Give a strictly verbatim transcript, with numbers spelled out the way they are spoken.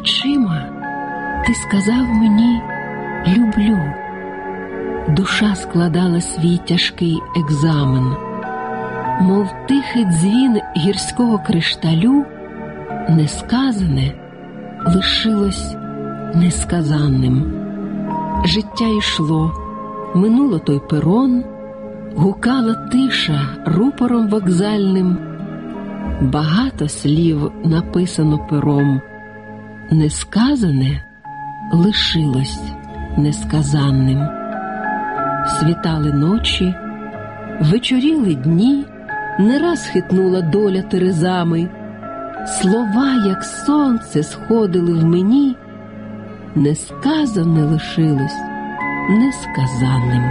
очима ти сказав мені «люблю». Душа складала свій тяжкий екзамен, мов тихий дзвін гірського кришталю, несказане лишилось несказанним. Життя йшло, минуло той перон, гукала тиша рупором вокзальним. Багато слів написано пером, несказане лишилось несказанним. Світали ночі, вечоріли дні, не раз хитнула доля терезами. Слова, як сонце, сходили в мені, несказане лишилось несказанним.